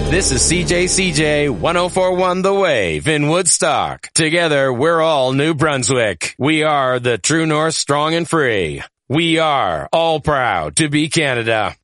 This is CJCJ 1041 The Wave in Woodstock. Together, we're all New Brunswick. We are the True North strong and free. We are all proud to be Canada.